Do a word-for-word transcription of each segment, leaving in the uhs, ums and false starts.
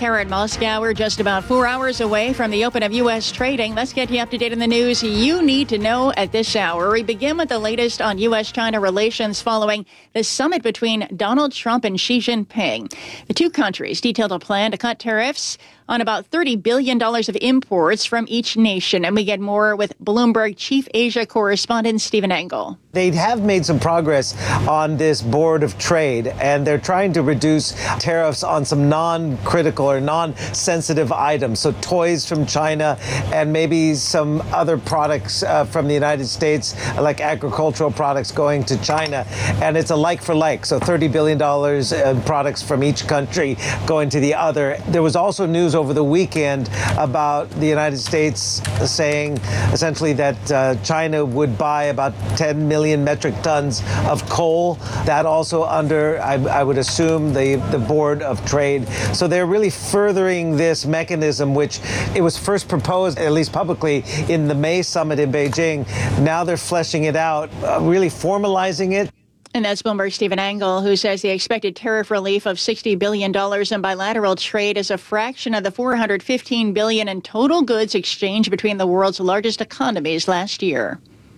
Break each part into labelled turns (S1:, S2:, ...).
S1: Karen Moskauer, just about four hours away from the open of U S trading. Let's get you up to date on the news you need to know at this hour. We begin with the latest on U S China relations following the summit between Donald Trump and Xi Jinping. The two countries detailed a plan to cut tariffs on about thirty billion dollars of imports from each nation. And we get more with Bloomberg Chief Asia correspondent Stephen Engel.
S2: They have made some progress on this board of trade, and they're trying to reduce tariffs on some non-critical or non-sensitive items. So toys from China and maybe some other products uh, from the United States, like agricultural products going to China. And it's a like for like. So thirty billion dollars in products from each country going to the other. There was also news over the weekend about the United States saying essentially that uh, China would buy about ten million metric tons of coal. That also under, I, I would assume, the, the Board of Trade. So they're really furthering this mechanism, which it was first proposed, at least publicly, in the May summit in Beijing. Now they're fleshing it out, uh, really formalizing it.
S1: And that's Bloomberg's Stephen Engel, who says the expected tariff relief of sixty billion dollars in bilateral trade is a fraction of the four hundred fifteen billion dollars in total goods exchanged between the world's largest economies last year.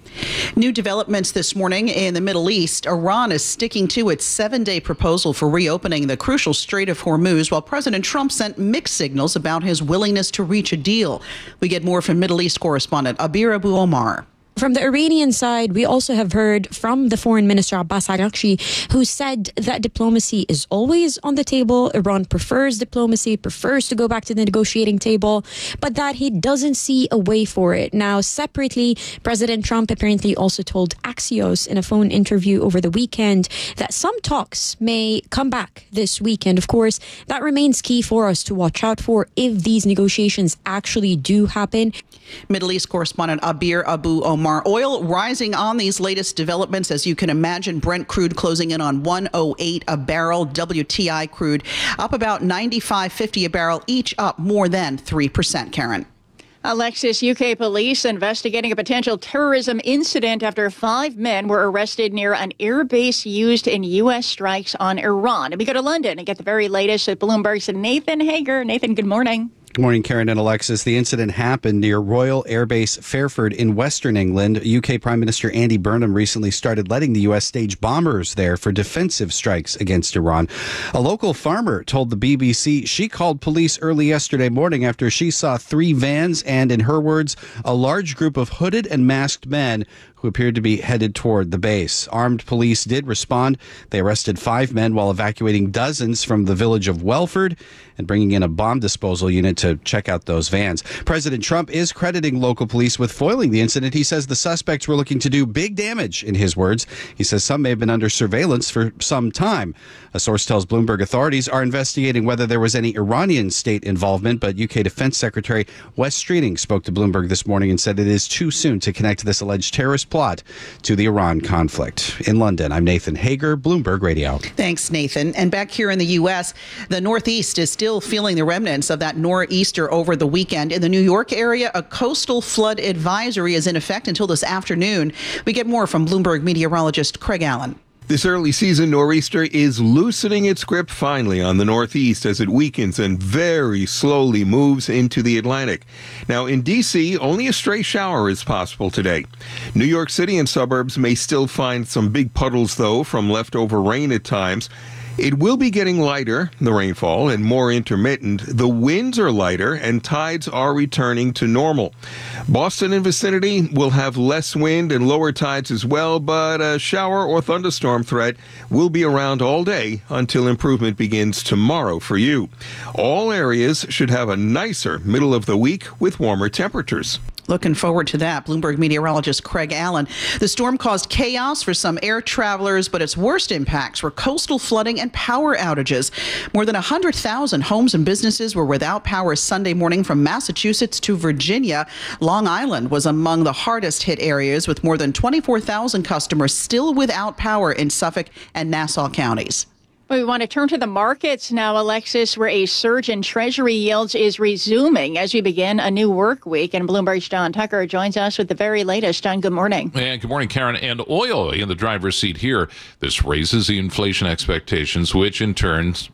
S3: New developments this morning in the Middle East. Iran is sticking to its seven-day proposal for reopening the crucial Strait of Hormuz, while President Trump sent mixed signals about his willingness to reach a deal. We get more from Middle East correspondent Abir Abu Omar.
S4: From the Iranian side, we also have heard from the Foreign Minister Abbas Araghchi, who said that diplomacy is always on the table. Iran prefers diplomacy, prefers to go back to the negotiating table, but that he doesn't see a way for it. Now, separately, President Trump apparently also told Axios in a phone interview over the weekend that some talks may come back this weekend. Of course, that remains key for us to watch out for if these negotiations actually do happen.
S3: Middle East correspondent Abir Abu Omar. Oil rising on these latest developments, as you can imagine. Brent crude closing in on one oh eight a barrel. W T I crude up about ninety-five fifty a barrel, each up more than three percent. Karen.
S1: Alexis, U K police investigating a potential terrorism incident after five men were arrested near an airbase used in U S strikes on Iran. And we go to London and get the very latest at Bloomberg's Nathan Hager. Nathan, good morning.
S5: Good morning, Karen and Alexis. The incident happened near Royal Air Base Fairford in Western England. U K Prime Minister Andy Burnham recently started letting the U S stage bombers there for defensive strikes against Iran. A local farmer told the B B C she called police early yesterday morning after she saw three vans and, in her words, a large group of hooded and masked men who appeared to be headed toward the base. Armed police did respond. They arrested five men while evacuating dozens from the village of Welford and bringing in a bomb disposal unit to check out those vans. President Trump is crediting local police with foiling the incident. He says the suspects were looking to do big damage, in his words. He says some may have been under surveillance for some time. A source tells Bloomberg authorities are investigating whether there was any Iranian state involvement, but U K Defense Secretary Wes Streeting spoke to Bloomberg this morning and said it is too soon to connect this alleged terrorist plot to the Iran conflict. In London, I'm Nathan Hager, Bloomberg Radio.
S3: Thanks, Nathan. And back here in the U S, the Northeast is still feeling the remnants of that nor'easter over the weekend. In the New York area, a coastal flood advisory is in effect until this afternoon. We get more from Bloomberg meteorologist Craig Allen.
S6: This early season nor'easter is loosening its grip finally on the Northeast as it weakens and very slowly moves into the Atlantic. Now, in D C, only a stray shower is possible today. New York City and suburbs may still find some big puddles, though, from leftover rain at times. It will be getting lighter, the rainfall, and more intermittent. The winds are lighter and tides are returning to normal. Boston and vicinity will have less wind and lower tides as well, but a shower or thunderstorm threat will be around all day until improvement begins tomorrow for you. All areas should have a nicer middle of the week with warmer temperatures.
S3: Looking forward to that. Bloomberg meteorologist Craig Allen. The storm caused chaos for some air travelers, but its worst impacts were coastal flooding and power outages. More than one hundred thousand homes and businesses were without power Sunday morning from Massachusetts to Virginia. Long Island was among the hardest hit areas, with more than twenty-four thousand customers still without power in Suffolk and Nassau counties.
S1: We want to turn to the markets now, Alexis, where a surge in Treasury yields is resuming as we begin a new work week. And Bloomberg's John Tucker joins us with the very latest. John, good morning.
S7: And good morning, Karen. And oil in the driver's seat here. This raises the inflation expectations, which in turn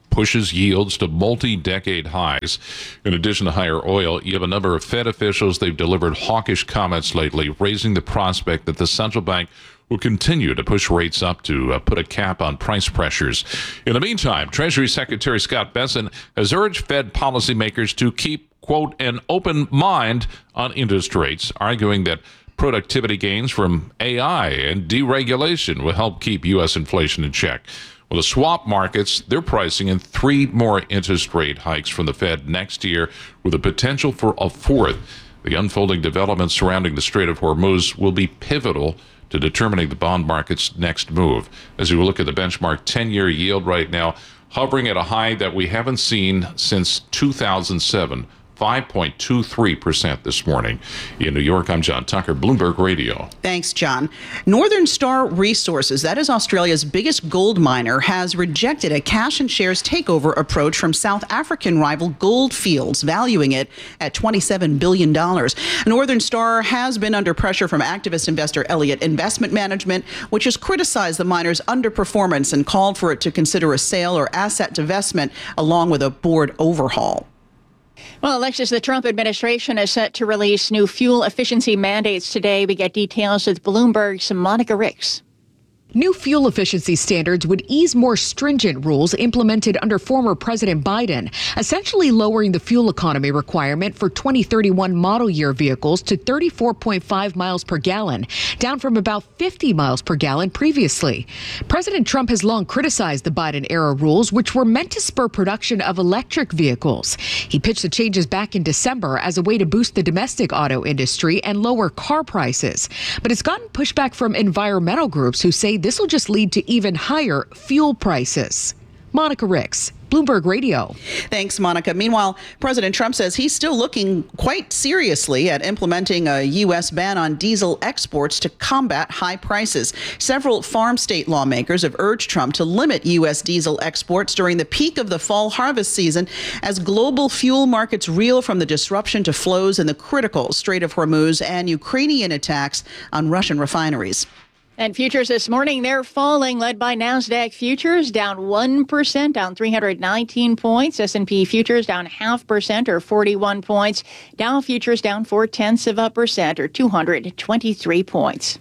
S7: pushes yields to multi-decade highs. In addition to higher oil, you have a number of Fed officials. They've delivered hawkish comments lately, raising the prospect that the central bank will continue to push rates up to uh, put a cap on price pressures. In the meantime, Treasury Secretary Scott Bessent has urged Fed policymakers to keep, quote, an open mind on interest rates, arguing that productivity gains from A I and deregulation will help keep U S inflation in check. Well, the swap markets, they're pricing in three more interest rate hikes from the Fed next year, with a potential for a fourth. The unfolding developments surrounding the Strait of Hormuz will be pivotal to determining the bond market's next move. As we look at the benchmark ten-year yield right now, hovering at a high that we haven't seen since two thousand seven, five point two three percent this morning. In New York, I'm John Tucker, Bloomberg Radio.
S3: Thanks, John. Northern Star Resources, that is Australia's biggest gold miner, has rejected a cash and shares takeover approach from South African rival Gold Fields, valuing it at twenty-seven billion dollars. Northern Star has been under pressure from activist investor Elliott Investment Management, which has criticized the miner's underperformance and called for it to consider a sale or asset divestment along with a board overhaul.
S1: Well, Alexis, the Trump administration is set to release new fuel efficiency mandates today. We get details with Bloomberg's Monica Ricks.
S8: New fuel efficiency standards would ease more stringent rules implemented under former President Biden, essentially lowering the fuel economy requirement for twenty thirty-one model year vehicles to thirty-four point five miles per gallon, down from about fifty miles per gallon previously. President Trump has long criticized the Biden-era rules, which were meant to spur production of electric vehicles. He pitched the changes back in December as a way to boost the domestic auto industry and lower car prices. But it's gotten pushback from environmental groups who say this will just lead to even higher fuel prices. Monica Ricks, Bloomberg Radio.
S3: Thanks, Monica. Meanwhile, President Trump says he's still looking quite seriously at implementing a U S ban on diesel exports to combat high prices. Several farm state lawmakers have urged Trump to limit U S diesel exports during the peak of the fall harvest season as global fuel markets reel from the disruption to flows in the critical Strait of Hormuz and Ukrainian attacks on Russian refineries.
S1: And futures this morning, they're falling, led by NASDAQ futures down one percent, down three hundred nineteen points. S and P futures down half percent, or forty-one points. Dow futures down four tenths of a percent, or two hundred twenty-three points.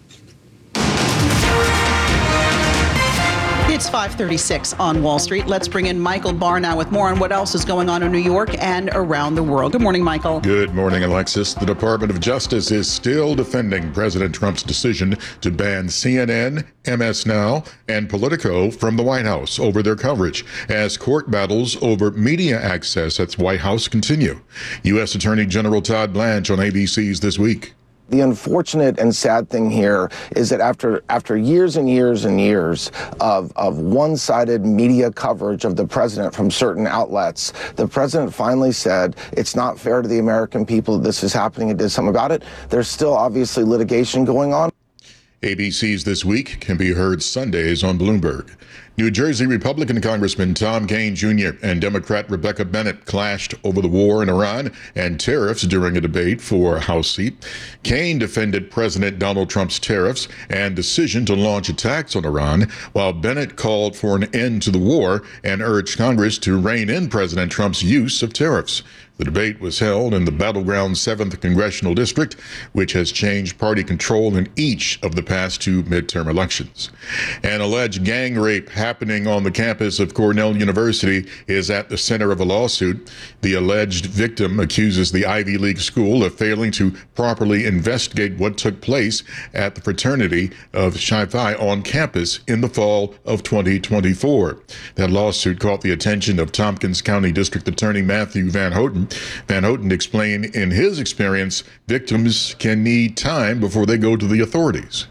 S3: It's five thirty-six on Wall Street. Let's bring in Michael Barr now with more on what else is going on in New York and around the world. Good morning, Michael.
S9: Good morning, Alexis. The Department of Justice is still defending President Trump's decision to ban C N N, M S Now, and Politico from the White House over their coverage as court battles over media access at the White House continue. U S Attorney General Todd Blanche on A B C's This Week.
S10: The unfortunate and sad thing here is that after after years and years and years of, of one-sided media coverage of the president from certain outlets, the president finally said it's not fair to the American people that this is happening and did something about it. There's still obviously litigation going on.
S9: A B C's This Week can be heard Sundays on Bloomberg. New Jersey Republican Congressman Tom Kean Junior and Democrat Rebecca Bennett clashed over the war in Iran and tariffs during a debate for a House seat. Kean defended President Donald Trump's tariffs and decision to launch attacks on Iran, while Bennett called for an end to the war and urged Congress to rein in President Trump's use of tariffs. The debate was held in the battleground seventh Congressional District, which has changed party control in each of the past two midterm elections. An alleged gang rape happening on the campus of Cornell University is at the center of a lawsuit. The alleged victim accuses the Ivy League school of failing to properly investigate what took place at the fraternity of Chi Phi on campus in the fall of twenty twenty-four. That lawsuit caught the attention of Tompkins County District Attorney Matthew Van Houten. Van Houten explained in his experience, victims can need time before they go to the authorities.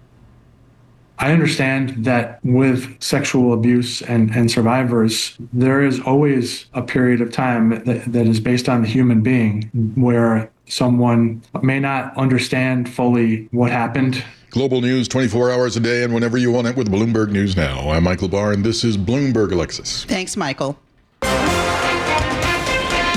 S11: I understand that with sexual abuse and, and survivors, there is always a period of time that, that is based on the human being where someone may not understand fully what happened.
S9: Global news twenty-four hours a day and whenever you want it with Bloomberg News Now. I'm Michael Barr, and this is Bloomberg Alexis.
S3: Thanks, Michael.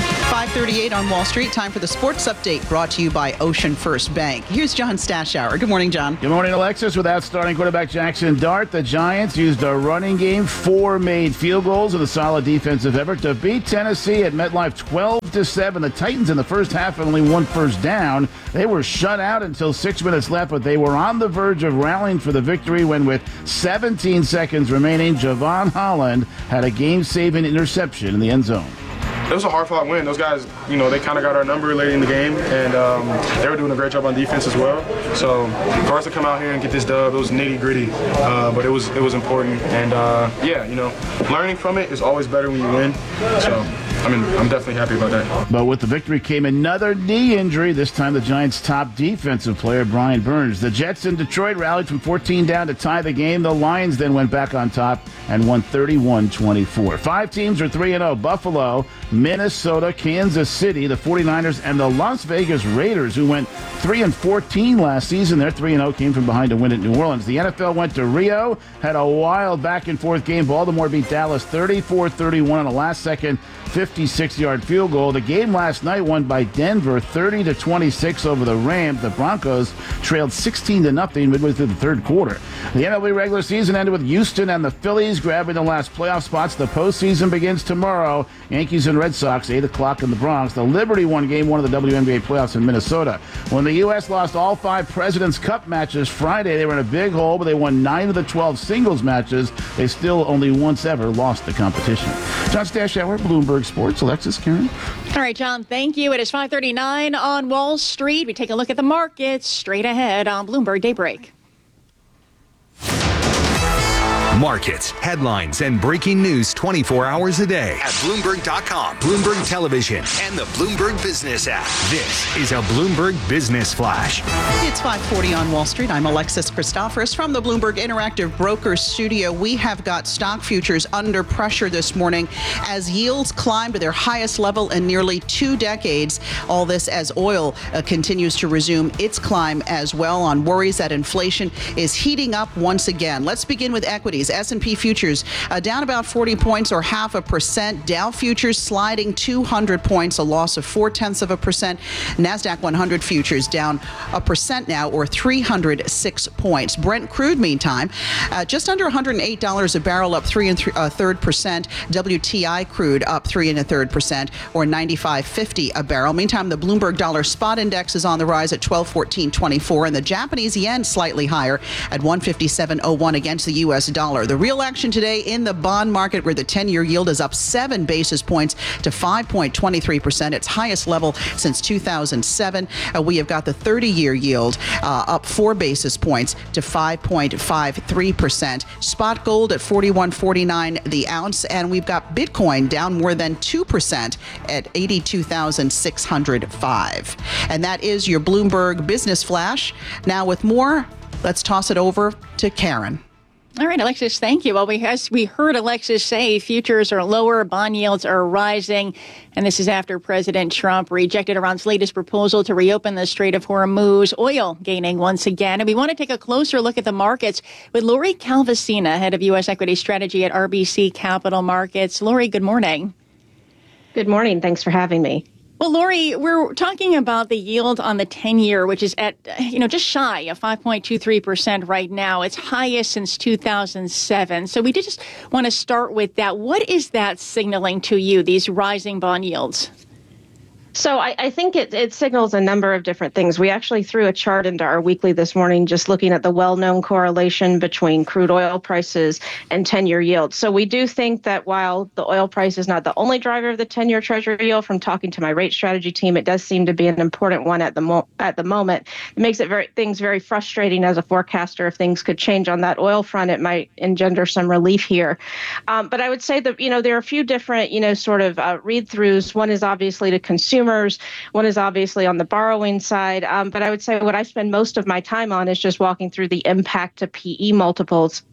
S3: five thirty-eight on Wall Street. Time for the sports update brought to you by Ocean First Bank. Here's John Stashower. Good morning, John.
S12: Good morning, Alexis. Without starting quarterback Jackson Dart, the Giants used a running game, four made field goals, and a solid defensive effort to beat Tennessee at MetLife twelve to seven. The Titans in the first half had only one first down. They were shut out until six minutes left, but they were on the verge of rallying for the victory when, with seventeen seconds remaining, Javon Holland had a game-saving interception in the end zone.
S13: It was a hard-fought win. Those guys, you know, they kind of got our number late in the game, and um, they were doing a great job on defense as well. So for us to come out here and get this dub, it was nitty-gritty, uh, but it was it was important. And uh, yeah, you know, learning from it is always better when you win. So I mean, I'm definitely happy about that.
S12: But with the victory came another knee injury. This time, the Giants' top defensive player, Brian Burns. The Jets in Detroit rallied from fourteen down to tie the game. The Lions then went back on top and won thirty-one twenty-four. Five teams are three and oh. Buffalo, Minnesota, Kansas City, the forty-niners, and the Las Vegas Raiders, who went three and fourteen last season. Their three and oh came from behind to win at New Orleans. The N F L went to Rio, had a wild back-and-forth game. Baltimore beat Dallas thirty-four thirty-one on a last-second fifty-six-yard field goal. The game last night won by Denver thirty to twenty-six over the Rams. The Broncos trailed sixteen to nothing midway through the third quarter. The N L B regular season ended with Houston and the Phillies grabbing the last playoff spots. The postseason begins tomorrow. Yankees and Red Sox, eight o'clock in the Bronx. The Liberty won game one of the W N B A playoffs in Minnesota. When the U S lost all five President's Cup matches Friday, they were in a big hole, but they won nine of the twelve singles matches. They still only once ever lost the competition. John Stashower, Bloomberg Sports. Alexis, Karen.
S1: All right, John, thank you. It is five thirty-nine on Wall Street. We take a look at the markets straight ahead on Bloomberg Daybreak.
S14: Markets, headlines, and breaking news twenty-four hours a day at Bloomberg dot com, Bloomberg Television, and the Bloomberg Business app. This is a Bloomberg Business Flash.
S3: It's five forty on Wall Street. I'm Alexis Christoforous from the Bloomberg Interactive Brokers studio. We have got stock futures under pressure this morning as yields climb to their highest level in nearly two decades. All this as oil uh, continues to resume its climb as well on worries that inflation is heating up once again. Let's begin with equities. S and P futures uh, down about forty points or half a percent. Dow futures sliding two hundred points, a loss of four tenths of a percent. NASDAQ one hundred futures down a percent now or three hundred six points. Brent crude, meantime, uh, just under one hundred eight dollars a barrel, up three and th- a third percent. W T I crude up three and a third percent or ninety-five fifty a barrel. Meantime, the Bloomberg Dollar Spot Index is on the rise at twelve fourteen twenty-four, and the Japanese yen slightly higher at one fifty-seven oh one against the U S dollar. The real action today in the bond market, where the ten-year yield is up seven basis points to five point two three percent, its highest level since two thousand seven. Uh, we have got the thirty-year yield uh, up four basis points to five point five three percent. Spot gold at forty-one forty-nine the ounce, and we've got Bitcoin down more than two percent at eighty-two thousand six hundred five. And that is your Bloomberg Business Flash. Now with more, let's toss it over to Karen.
S1: All right, Alexis, thank you. Well, we, as we heard Alexis say, futures are lower, bond yields are rising, and this is after President Trump rejected Iran's latest proposal to reopen the Strait of Hormuz. Oil gaining once again. And we want to take a closer look at the markets with Lori Calvasina, head of U S equity strategy at R B C Capital Markets. Lori, good morning.
S15: Good morning. Thanks for having me.
S1: Well, Lori, we're talking about the yield on the ten-year, which is at, you know, just shy of five point two three percent right now. It's highest since two thousand seven. So we did just want to start with that. What is that signaling to you, these rising bond yields?
S15: So I, I think it, it signals a number of different things. We actually threw a chart into our weekly this morning, just looking at the well-known correlation between crude oil prices and ten-year yield. So we do think that while the oil price is not the only driver of the ten-year Treasury yield, from talking to my rate strategy team, it does seem to be an important one at the mo- at the moment. It makes it very things very frustrating as a forecaster. If things could change on that oil front, it might engender some relief here. Um, but I would say that, you know, there are a few different, you know, sort of uh, read-throughs. One is obviously to consumers. One is obviously on the borrowing side. Um, but I would say what I spend most of my time on is just walking through the impact to P E multiples.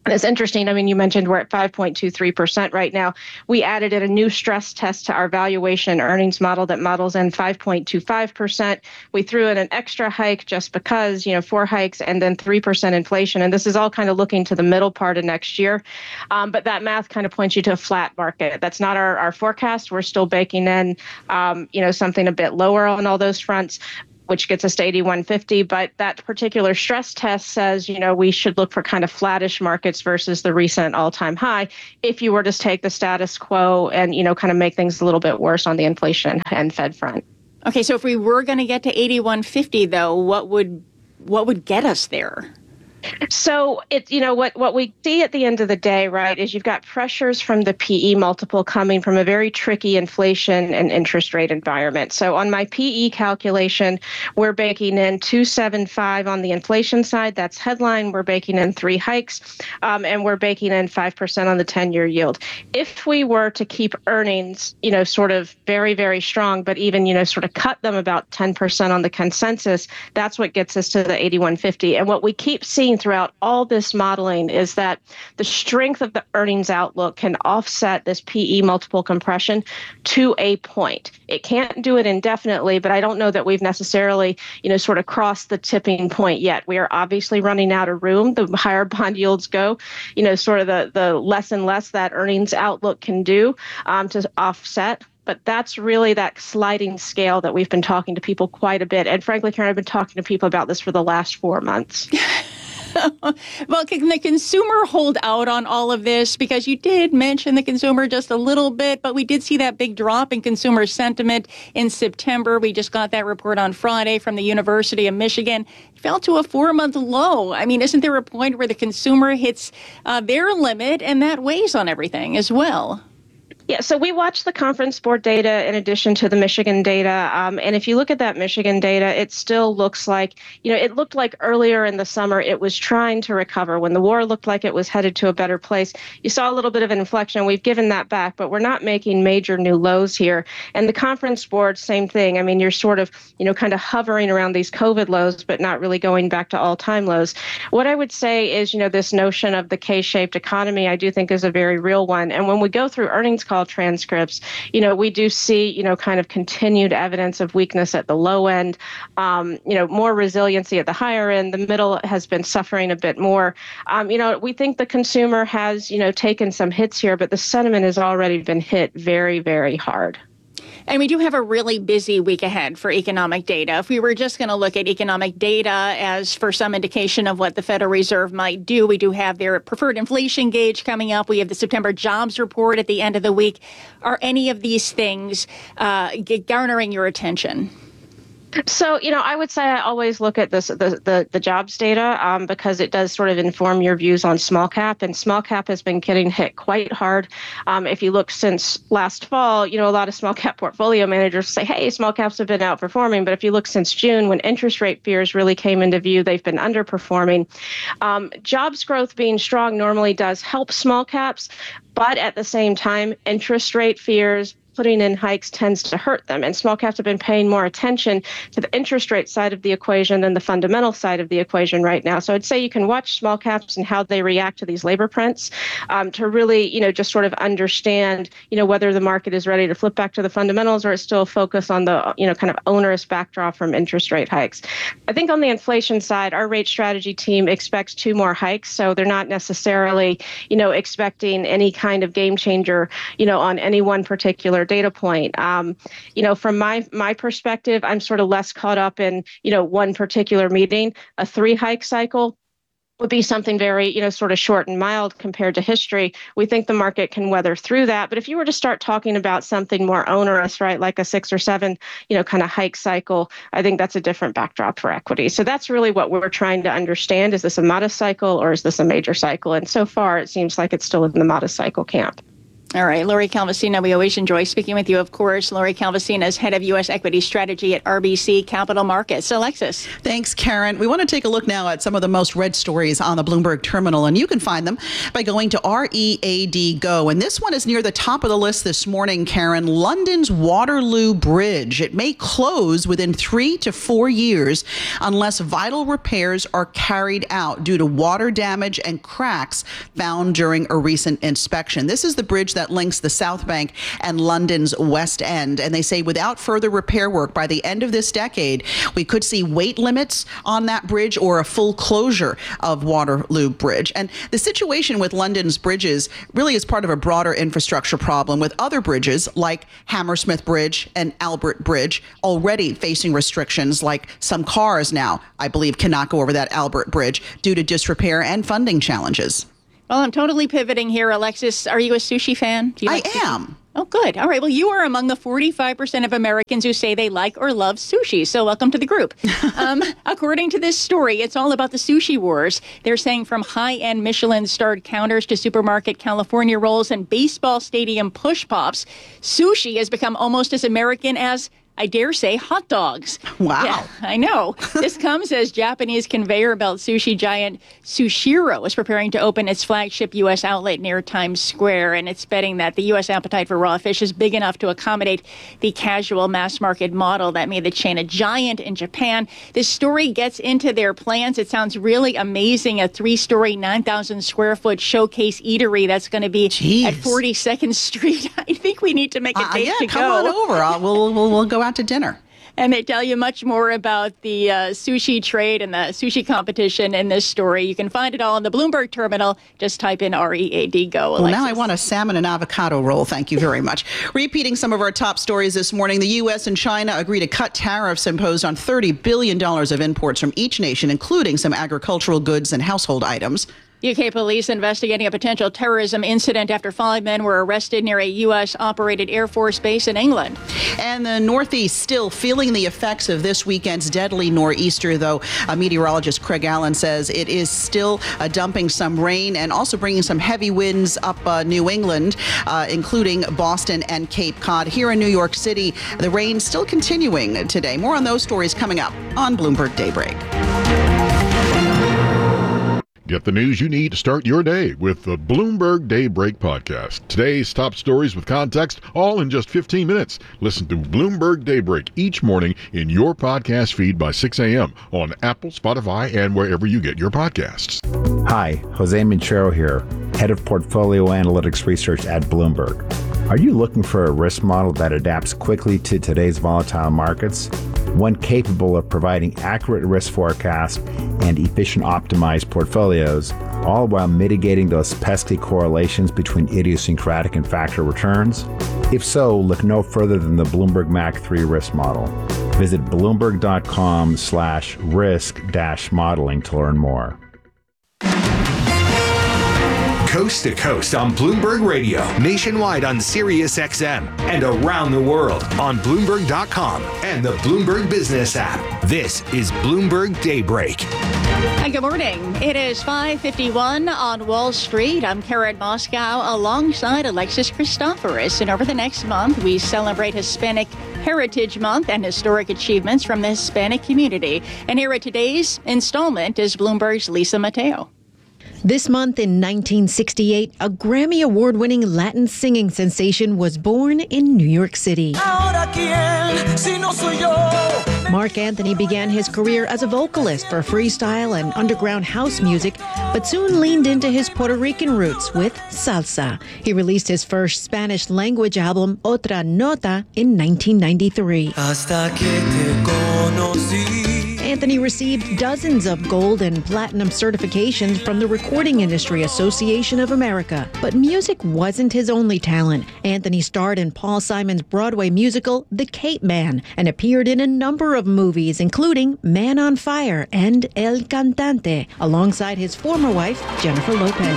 S15: And it's interesting. I mean, you mentioned we're at five point two three percent right now. We added in a new stress test to our valuation earnings model that models in five point two five percent. We threw in an extra hike just because, you know, four hikes and then three percent inflation. And this is all kind of looking to the middle part of next year. Um, but that math kind of points you to a flat market. That's not our, our forecast. We're still baking in, um, you know, something a bit lower on all those fronts, which gets us to eighty-one fifty. But that particular stress test says, you know, we should look for kind of flattish markets versus the recent all-time high if you were to take the status quo and, you know, kind of make things a little bit worse on the inflation and Fed front.
S1: Okay, so if we were going to get to eighty-one fifty, though, what would what would get us there?
S15: So it's, you know, what, what we see at the end of the day, right, is you've got pressures from the P E multiple coming from a very tricky inflation and interest rate environment. So on my P E calculation, we're baking in two seventy-five on the inflation side. That's headline. We're baking in three hikes, um, and we're baking in five percent on the ten-year yield. If we were to keep earnings, you know, sort of very, very strong, but even, you know, sort of cut them about ten percent on the consensus, that's what gets us to the eighty-one fifty. And what we keep seeing throughout all this modeling is that the strength of the earnings outlook can offset this P E multiple compression to a point. It can't do it indefinitely, but I don't know that we've necessarily, you know, sort of crossed the tipping point yet. We are obviously running out of room. The higher bond yields go, you know, sort of the, the less and less that earnings outlook can do um, to offset. But that's really that sliding scale that we've been talking to people quite a bit. And frankly, Karen, I've been talking to people about this for the last four months.
S1: Well, can the consumer hold out on all of this? Because you did mention the consumer just a little bit, but we did see that big drop in consumer sentiment in September. We just got that report on Friday from the University of Michigan. It fell to a four-month low. I mean, isn't there a point where the consumer hits uh, their limit and that weighs on everything as well?
S15: Yeah, so we watch the conference board data in addition to the Michigan data. Um, and if you look at that Michigan data, it still looks like, you know, it looked like earlier in the summer it was trying to recover. When the war looked like it was headed to a better place, you saw a little bit of an inflection. We've given that back, but we're not making major new lows here. And the conference board, same thing. I mean, you're sort of, you know, kind of hovering around these COVID lows, but not really going back to all-time lows. What I would say is, you know, this notion of the K-shaped economy, I do think is a very real one. And when we go through earnings call transcripts, you know, we do see, you know, kind of continued evidence of weakness at the low end, um, you know, more resiliency at the higher end. The middle has been suffering a bit more. Um, you know, we think the consumer has, you know, taken some hits here, but the sentiment has already been hit very, very hard.
S1: And we do have a really busy week ahead for economic data. If we were just going to look at economic data as for some indication of what the Federal Reserve might do, we do have their preferred inflation gauge coming up. We have the September jobs report at the end of the week. Are any of these things uh, garnering your attention?
S15: So, you know, I would say I always look at this, the, the, the jobs data um, because it does sort of inform your views on small cap. And small cap has been getting hit quite hard. Um, if you look since last fall, you know, a lot of small cap portfolio managers say, hey, small caps have been outperforming. But if you look since June, when interest rate fears really came into view, they've been underperforming. Um, jobs growth being strong normally does help small caps. But at the same time, interest rate fears, putting in hikes tends to hurt them. And small caps have been paying more attention to the interest rate side of the equation than the fundamental side of the equation right now. So I'd say you can watch small caps and how they react to these labor prints um, to really, you know, just sort of understand, you know, whether the market is ready to flip back to the fundamentals or it's still focused on the, you know, kind of onerous backdrop from interest rate hikes. I think on the inflation side, our rate strategy team expects two more hikes. So they're not necessarily, you know, expecting any kind of game changer, you know, on any one particular data point. Um, you know, from my my perspective, I'm sort of less caught up in, you know, one particular meeting. A three hike cycle would be something very, you know, sort of short and mild compared to history. We think the market can weather through that. But if you were to start talking about something more onerous, right, like a six or seven, you know, kind of hike cycle, I think that's a different backdrop for equity. So that's really what we're trying to understand. Is this a modest cycle or is this a major cycle? And so far, it seems like it's still in the modest cycle camp.
S1: All right, Lori Calvasina, we always enjoy speaking with you, of course. Lori Calvasina is head of U S equity strategy at R B C Capital Markets. Alexis.
S3: Thanks, Karen. We want to take a look now at some of the most read stories on the Bloomberg terminal, and you can find them by going to R E A D Go. And this one is near the top of the list this morning, Karen. London's Waterloo Bridge. It may close within three to four years unless vital repairs are carried out due to water damage and cracks found during a recent inspection. This is the bridge that links the South Bank and London's West End. And they say without further repair work by the end of this decade, we could see weight limits on that bridge or a full closure of Waterloo Bridge. And the situation with London's bridges really is part of a broader infrastructure problem with other bridges like Hammersmith Bridge and Albert Bridge already facing restrictions, like some cars now, I believe, cannot go over that Albert Bridge due to disrepair and funding challenges.
S1: Well, I'm totally pivoting here, Alexis. Are you a sushi fan? Do you
S3: I
S1: like sushi?
S3: am.
S1: Oh, good. All right. Well, you are among the forty-five percent of Americans who say they like or love sushi. So welcome to the group. um, according to this story, it's all about the sushi wars. They're saying from high-end Michelin-starred counters to supermarket California rolls and baseball stadium push pops, sushi has become almost as American as, I dare say, hot dogs.
S3: Wow.
S1: Yeah, I know. This comes as Japanese conveyor belt sushi giant Sushiro is preparing to open its flagship U S outlet near Times Square, and it's betting that the U S appetite for raw fish is big enough to accommodate the casual mass market model that made the chain a giant in Japan. This story gets into their plans. It sounds really amazing. A three-story, nine thousand square foot showcase eatery that's going to be
S3: Jeez.
S1: at forty-second Street. I think we need to make a
S3: Uh,
S1: date
S3: yeah,
S1: to
S3: come
S1: go.
S3: on over. I'll, we'll, we'll, we'll go out to dinner.
S1: And they tell you much more about the uh, sushi trade and the sushi competition in this story. You can find it all on the Bloomberg terminal. Just type in R E A D Go.
S3: Well, now I want a salmon and avocado roll. Thank you very much. Repeating some of our top stories this morning, the U S and China agree to cut tariffs imposed on thirty billion dollars of imports from each nation, including some agricultural goods and household items.
S1: U K police investigating a potential terrorism incident after five men were arrested near a U S-operated Air Force base in England.
S3: And the Northeast still feeling the effects of this weekend's deadly nor'easter, though uh, meteorologist Craig Allen says it is still uh, dumping some rain and also bringing some heavy winds up uh, New England, uh, including Boston and Cape Cod. Here in New York City, the rain still continuing today. More on those stories coming up on Bloomberg Daybreak.
S9: Get the news you need to start your day with the Bloomberg Daybreak podcast. Today's top stories with context, all in just fifteen minutes. Listen to Bloomberg Daybreak each morning in your podcast feed by six a.m. on Apple, Spotify, and wherever you get your podcasts.
S16: Hi, Jose Minchero here, Head of Portfolio Analytics Research at Bloomberg. Are you looking for a risk model that adapts quickly to today's volatile markets? One capable of providing accurate risk forecasts and efficient optimized portfolios, all while mitigating those pesky correlations between idiosyncratic and factor returns? If so, look no further than the Bloomberg M A C three risk model. Visit bloomberg.com slash risk dash modeling to learn more.
S14: Coast to coast on Bloomberg Radio, nationwide on Sirius X M, and around the world on Bloomberg dot com and the Bloomberg Business app. This is Bloomberg Daybreak.
S1: Hi, good morning. It is five fifty-one on Wall Street. I'm Karen Moscow alongside Alexis Christoforous. And over the next month, we celebrate Hispanic Heritage Month and historic achievements from the Hispanic community. And here at today's installment is Bloomberg's Lisa Mateo.
S17: This month in nineteen sixty-eight, a Grammy Award-winning Latin singing sensation was born in New York City. Marc Anthony began his career as a vocalist for freestyle and underground house music, but soon leaned into his Puerto Rican roots with salsa. He released his first Spanish-language album, Otra Nota, in nineteen ninety-three. Anthony received dozens of gold and platinum certifications from the Recording Industry Association of America. But music wasn't his only talent. Anthony starred in Paul Simon's Broadway musical, The Cape Man, and appeared in a number of movies, including Man on Fire and El Cantante, alongside his former wife, Jennifer Lopez.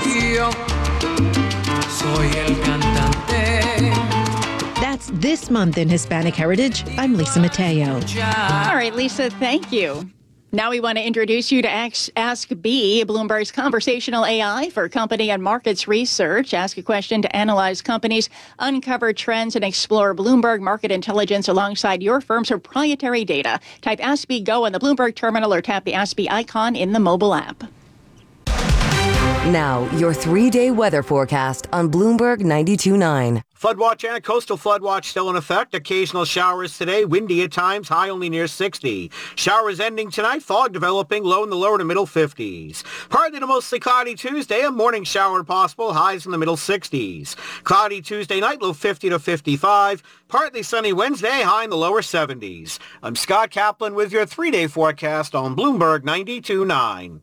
S17: That's this month in Hispanic Heritage. I'm Lisa Mateo.
S1: All right, Lisa, thank you. Now we want to introduce you to Ask, Ask B, Bloomberg's conversational A I for company and markets research. Ask a question to analyze companies, uncover trends, and explore Bloomberg market intelligence alongside your firm's proprietary data. Type Ask B Go on the Bloomberg terminal or tap the Ask B icon in the mobile app.
S18: Now, your three-day weather forecast on Bloomberg ninety-two point nine.
S19: Flood watch and a coastal flood watch still in effect. Occasional showers today, windy at times, high only near sixty. Showers ending tonight, fog developing, low in the lower to middle fifties. Partly to mostly cloudy Tuesday, a morning shower possible, highs in the middle sixties. Cloudy Tuesday night, low fifty to fifty-five. Partly sunny Wednesday, high in the lower seventies. I'm Scott Kaplan with your three-day forecast on Bloomberg ninety-two point nine.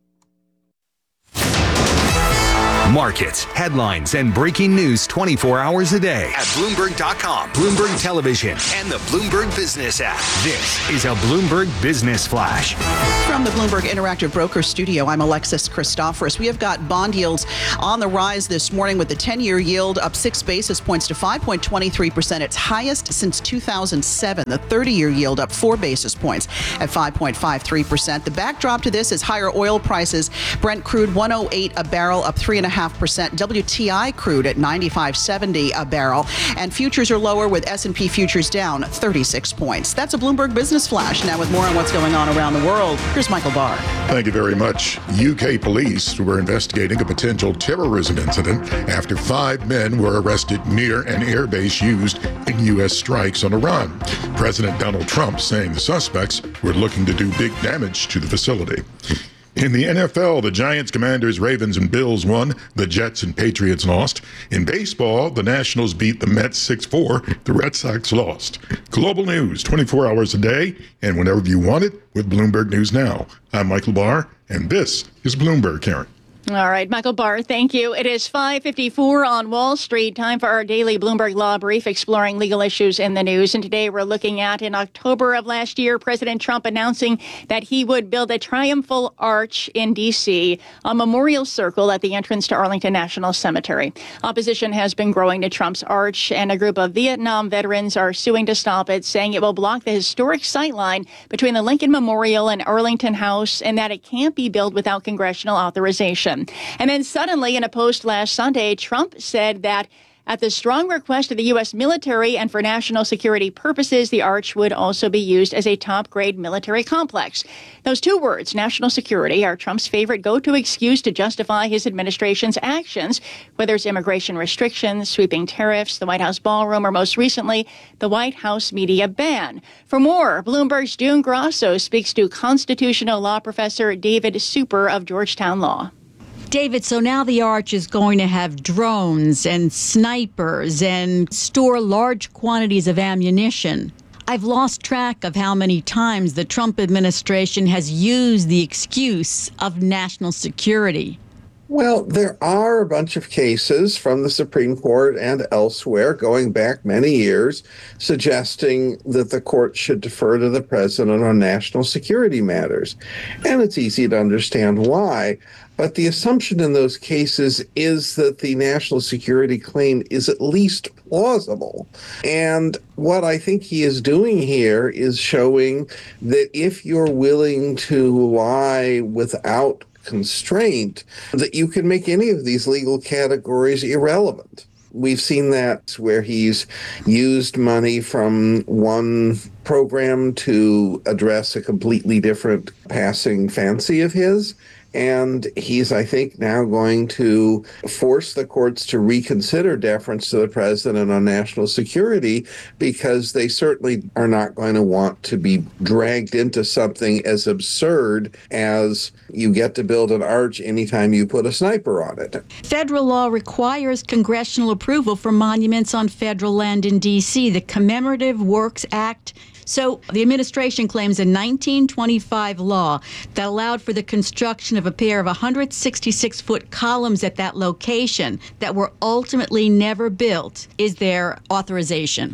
S14: Markets, headlines, and breaking news twenty-four hours a day at Bloomberg dot com, Bloomberg Television, and the Bloomberg Business app. This is a Bloomberg Business Flash.
S3: From the Bloomberg Interactive Broker Studio, I'm Alexis Christoforous. We have got bond yields on the rise this morning with the ten-year yield up six basis points to five point two three percent, its highest since two thousand seven. The thirty-year yield up four basis points at five point five three percent. The backdrop to this is higher oil prices. Brent crude one oh eight a barrel, up three point five percent. W T I crude at ninety-five seventy a barrel. And futures are lower with S and P futures down thirty-six points. That's a Bloomberg Business Flash. Now with more on what's going on around the world, here's Michael Barr.
S9: Thank you very much. U K police were investigating a potential terrorism incident after five men were arrested near an airbase used in U S strikes on Iran. President Donald Trump saying the suspects were looking to do big damage to the facility. In the N F L, the Giants, Commanders, Ravens, and Bills won. The Jets and Patriots lost. In baseball, the Nationals beat the Mets six four. The Red Sox lost. Global news, twenty-four hours a day, and whenever you want it, with Bloomberg News Now. I'm Michael Barr, and this is Bloomberg, Karen.
S1: All right, Michael Barr, thank you. It is five fifty-four on Wall Street. Time for our daily Bloomberg Law Brief exploring legal issues in the news. And today we're looking at, in October of last year, President Trump announcing that he would build a triumphal arch in D C, a memorial circle at the entrance to Arlington National Cemetery. Opposition has been growing to Trump's arch, and a group of Vietnam veterans are suing to stop it, saying it will block the historic sightline between the Lincoln Memorial and Arlington House, and that it can't be built without congressional authorization. And then suddenly, in a post last Sunday, Trump said that at the strong request of the U S military and for national security purposes, the arch would also be used as a top-grade military complex. Those two words, national security, are Trump's favorite go-to excuse to justify his administration's actions, whether it's immigration restrictions, sweeping tariffs, the White House ballroom, or most recently, the White House media ban. For more, Bloomberg's June Grasso speaks to constitutional law professor David Super of Georgetown Law.
S20: David, so now the arch is going to have drones and snipers and store large quantities of ammunition. I've lost track of how many times the Trump administration has used the excuse of national security.
S21: Well, there are a bunch of cases from the Supreme Court and elsewhere going back many years suggesting that the court should defer to the president on national security matters. And it's easy to understand why. But the assumption in those cases is that the national security claim is at least plausible. And what I think he is doing here is showing that if you're willing to lie without constraint, that you can make any of these legal categories irrelevant. We've seen that where he's used money from one program to address a completely different passing fancy of his. And he's, I think, now going to force the courts to reconsider deference to the president on national security, because they certainly are not going to want to be dragged into something as absurd as you get to build an arch anytime you put a sniper on it.
S20: Federal law requires congressional approval for monuments on federal land in D C. The Commemorative Works Act. So the administration claims a nineteen twenty-five law that allowed for the construction of a pair of one hundred sixty-six foot columns at that location that were ultimately never built is their authorization.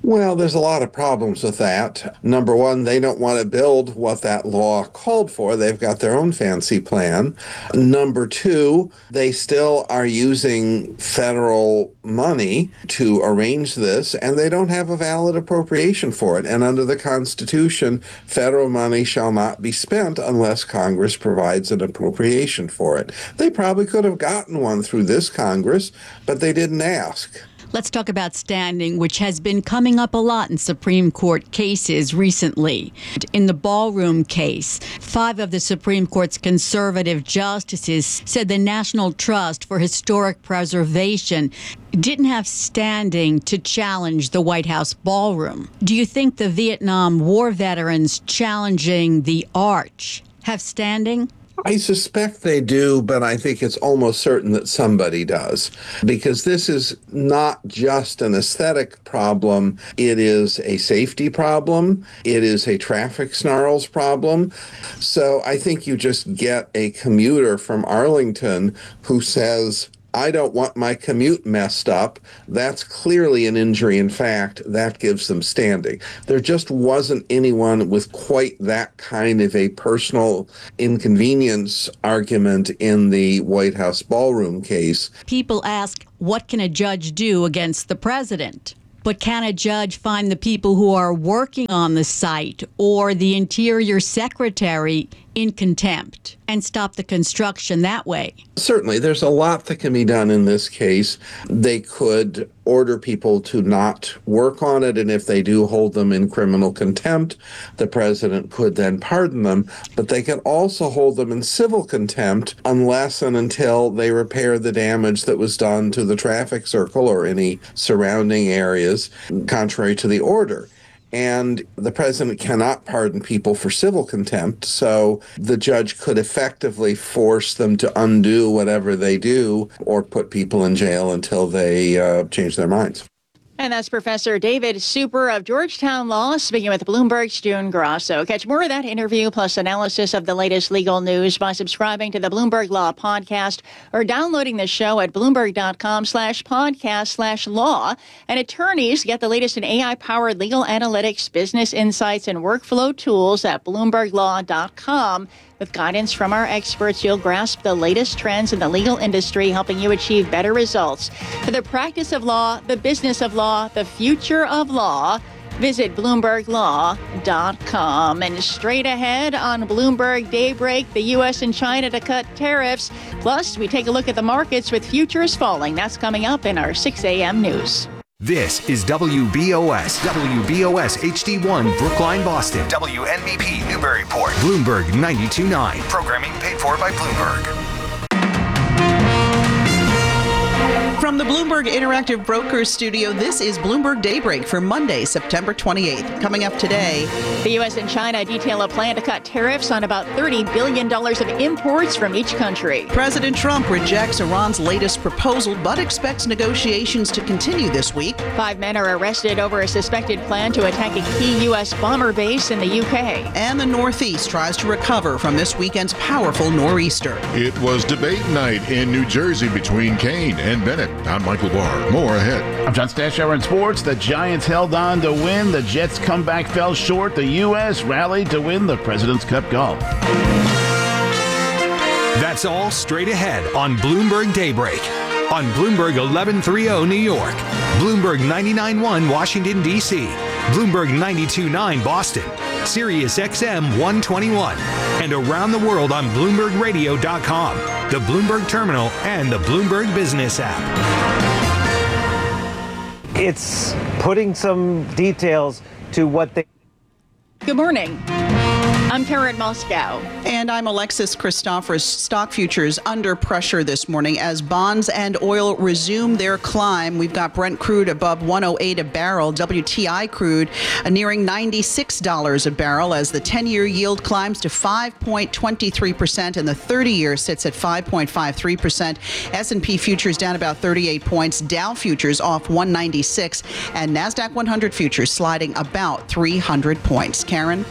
S21: Well, there's a lot of problems with that. Number one, they don't want to build what that law called for. They've got their own fancy plan. Number two, they still are using federal money to arrange this, and they don't have a valid appropriation for it. And under the Constitution, federal money shall not be spent unless Congress provides an appropriation for it. They probably could have gotten one through this Congress, but they didn't ask.
S20: Let's talk about standing, which has been coming up a lot in Supreme Court cases recently. In the Ballroom case, five of the Supreme Court's conservative justices said the National Trust for Historic Preservation didn't have standing to challenge the White House ballroom. Do you think the Vietnam War veterans challenging the Arch have standing?
S21: I suspect they do, but I think it's almost certain that somebody does, because this is not just an aesthetic problem. It is a safety problem. It is a traffic snarls problem. So I think you just get a commuter from Arlington who says, I don't want my commute messed up. That's clearly an injury in fact. That gives them standing. There just wasn't anyone with quite that kind of a personal inconvenience argument in the White House ballroom case.
S20: People ask, what can a judge do against the president? But can a judge find the people who are working on the site or the Interior Secretary in contempt and stop the construction that way?
S21: Certainly, there's a lot that can be done in this case. They could order people to not work on it, and if they do, hold them in criminal contempt. The president could then pardon them, but they can also hold them in civil contempt unless and until they repair the damage that was done to the traffic circle or any surrounding areas, contrary to the order. And the president cannot pardon people for civil contempt, so the judge could effectively force them to undo whatever they do or put people in jail until they uh, change their minds.
S1: And that's Professor David Super of Georgetown Law speaking with Bloomberg's June Grosso. Catch more of that interview plus analysis of the latest legal news by subscribing to the Bloomberg Law podcast or downloading the show at bloomberg.com slash podcast slash law. And attorneys get the latest in A I-powered legal analytics, business insights, and workflow tools at bloomberg law dot com. With guidance from our experts, you'll grasp the latest trends in the legal industry, helping you achieve better results. For the practice of law, the business of law, the future of law, visit bloomberg law dot com. And straight ahead on Bloomberg Daybreak, the U S and China to cut tariffs. Plus, we take a look at the markets with futures falling. That's coming up in our six a.m. news.
S14: This is W B O S, W B O S H D one, Brookline, Boston. W N B P, Newburyport. Bloomberg ninety-two point nine. Programming paid for by Bloomberg.
S3: From the Bloomberg Interactive Brokers Studio, this is Bloomberg Daybreak for Monday, September twenty-eighth. Coming up today,
S1: the U S and China detail a plan to cut tariffs on about thirty billion dollars of imports from each country.
S3: President Trump rejects Iran's latest proposal, but expects negotiations to continue this week.
S1: Five men are arrested over a suspected plan to attack a key U S bomber base in the U K.
S3: And the Northeast tries to recover from this weekend's powerful nor'easter.
S9: It was debate night in New Jersey between Kaine and Bennett. I'm Michael Barr. More ahead.
S12: I'm John Stashower in sports. The Giants held on to win. The Jets' comeback fell short. The U S rallied to win the President's Cup golf.
S14: That's all straight ahead on Bloomberg Daybreak. On Bloomberg eleven thirty New York, Bloomberg ninety-nine point one Washington, D C, Bloomberg ninety-two point nine Boston, Sirius X M one twenty-one, and around the world on Bloomberg Radio dot com, the Bloomberg Terminal, and the Bloomberg Business app.
S2: It's putting some details to what they...
S1: Good morning. I'm Karen Moscow.
S3: And I'm Alexis Christophorous. Stock futures under pressure this morning as bonds and oil resume their climb. We've got Brent crude above one oh eight a barrel, W T I crude uh, nearing ninety-six dollars a barrel as the ten-year yield climbs to five point two three percent and the thirty-year sits at five point five three percent. S and P futures down about thirty-eight points, Dow futures off one ninety-six, and NASDAQ one hundred futures sliding about three hundred points. Karen?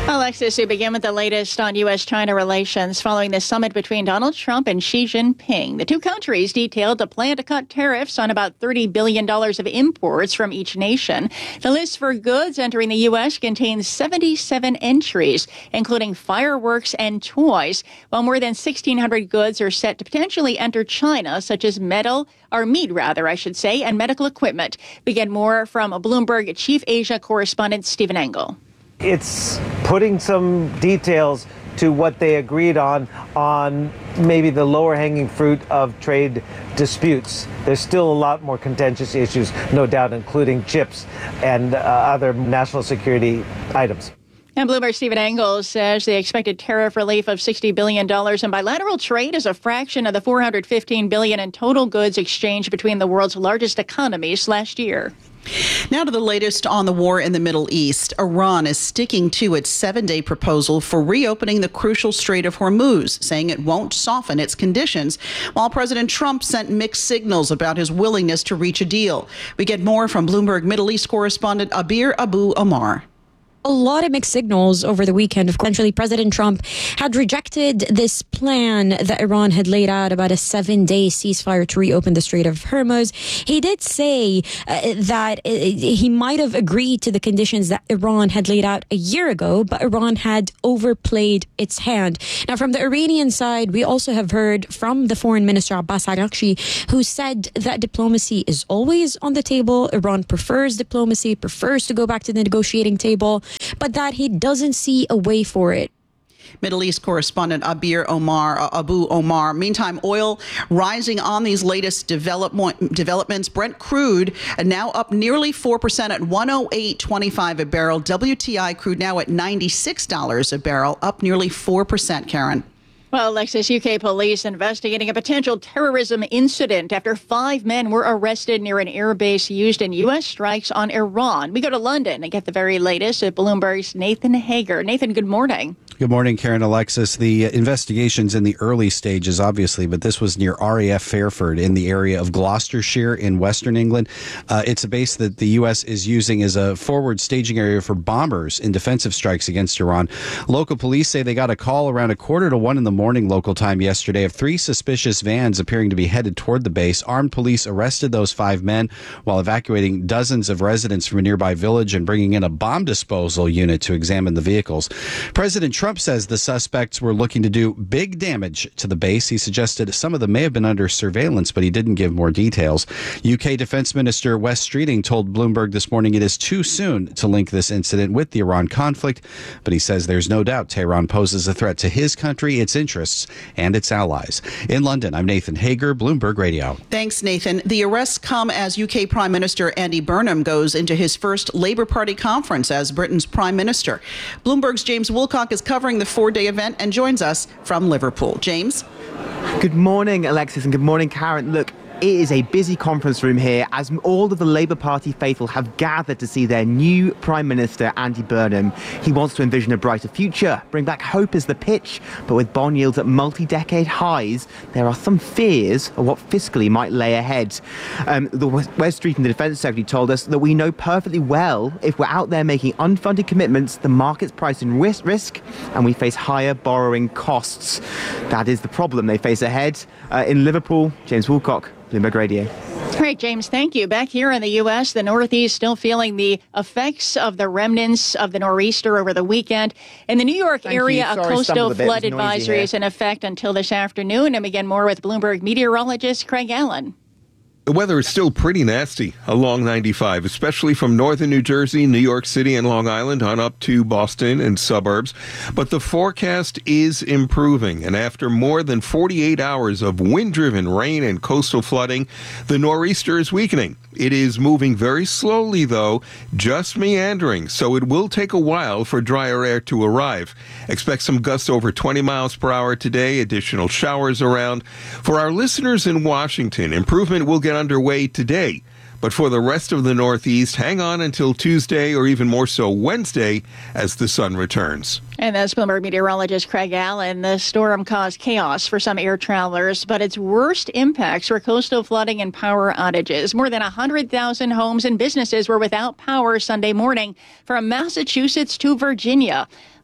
S1: Alexis, we begin with the latest on U S China relations following the summit between Donald Trump and Xi Jinping. The two countries detailed a plan to cut tariffs on about thirty billion dollars of imports from each nation. The list for goods entering the U S contains seventy-seven entries, including fireworks and toys, while more than sixteen hundred goods are set to potentially enter China, such as metal, or meat rather, I should say, and medical equipment. We get more from Bloomberg Chief Asia correspondent Stephen Engel.
S2: It's putting some details to what they agreed on, on maybe the lower hanging fruit of trade disputes. There's still a lot more contentious issues, no doubt, including chips and uh, other national security items.
S1: And Bloomberg Stephen Engel says the expected tariff relief of sixty billion dollars in bilateral trade is a fraction of the four hundred fifteen billion dollars in total goods exchanged between the world's largest economies last year.
S3: Now to the latest on the war in the Middle East. Iran is sticking to its seven-day proposal for reopening the crucial Strait of Hormuz, saying it won't soften its conditions, while President Trump sent mixed signals about his willingness to reach a deal. We get more from Bloomberg Middle East correspondent Abir Abu Omar.
S4: A lot of mixed signals over the weekend. Eventually, President Trump had rejected this plan that Iran had laid out about a seven-day ceasefire to reopen the Strait of Hormuz. He did say uh, that uh, he might have agreed to the conditions that Iran had laid out a year ago, but Iran had overplayed its hand. Now, from the Iranian side, we also have heard from the Foreign Minister Abbas Araghchi, who said that diplomacy is always on the table. Iran prefers diplomacy, prefers to go back to the negotiating table, but that he doesn't see a way for it.
S3: Middle East correspondent Abir Omar, uh, Abu Omar. Meantime, oil rising on these latest development, developments. Brent crude uh, now up nearly four percent at one oh eight twenty-five a barrel. W T I crude now at ninety-six dollars a barrel, up nearly four percent, Karen.
S1: Well, Alexis, U K police investigating a potential terrorism incident after five men were arrested near an airbase used in U S strikes on Iran. We go to London and get the very latest at Bloomberg's Nathan Hager. Nathan, good morning.
S5: Good morning, Karen, Alexis. The investigation's in the early stages, obviously, but this was near R A F Fairford in the area of Gloucestershire in western England. Uh, it's a base that the U S is using as a forward staging area for bombers in defensive strikes against Iran. Local police say they got a call around a quarter to one in the morning local time yesterday of three suspicious vans appearing to be headed toward the base. Armed police arrested those five men while evacuating dozens of residents from a nearby village and bringing in a bomb disposal unit to examine the vehicles. President Trump Trump says the suspects were looking to do big damage to the base. He suggested some of them may have been under surveillance, but he didn't give more details. U K Defense Minister Wes Streeting told Bloomberg this morning it is too soon to link this incident with the Iran conflict, but he says there's no doubt Tehran poses a threat to his country, its interests, and its allies. In London, I'm Nathan Hager, Bloomberg Radio.
S3: Thanks, Nathan. The arrests come as U K Prime Minister Andy Burnham goes into his first Labour Party conference as Britain's Prime Minister. Bloomberg's James Woolcock is covering the four-day event and joins us from Liverpool. James?
S22: Good morning, Alexis, and good morning, Karen. Look, it is a busy conference room here as all of the Labour Party faithful have gathered to see their new Prime Minister, Andy Burnham. He wants to envision a brighter future, bring back hope as the pitch, but with bond yields at multi-decade highs, there are some fears of what fiscally might lay ahead. Um, the Wes Streeting, the Defence Secretary, told us that we know perfectly well if we're out there making unfunded commitments, the market's pricing risk, risk and we face higher borrowing costs. That is the problem they face ahead. Uh, in Liverpool, James Woolcock, Bloomberg Radio.
S1: Great, James. Thank you. Back here in the U S, the Northeast still feeling the effects of the remnants of the nor'easter over the weekend. In the New York
S22: Thank
S1: area,
S22: you.
S1: a
S22: Sorry,
S1: coastal
S22: a bit.
S1: flood
S22: It was noisy
S1: advisory
S22: here.
S1: is in effect until this afternoon. And we get more with Bloomberg meteorologist Craig Allen.
S6: The weather is still pretty nasty along ninety-five, especially from northern New Jersey, New York City, and Long Island on up to Boston and suburbs. But the forecast is improving, and after more than forty-eight hours of wind-driven rain and coastal flooding, the nor'easter is weakening. It is moving very slowly, though, just meandering, so it will take a while for drier air to arrive. Expect some gusts over twenty miles per hour today, additional showers around. For our listeners in Washington, improvement will get underway today. But for the rest of the Northeast, hang on until Tuesday or even more so Wednesday as the sun returns.
S1: And that's Bloomberg meteorologist Craig Allen. The storm caused chaos for some air travelers, but its worst impacts were coastal flooding and power outages. More than one hundred thousand homes and businesses were without power Sunday morning from Massachusetts to Virginia.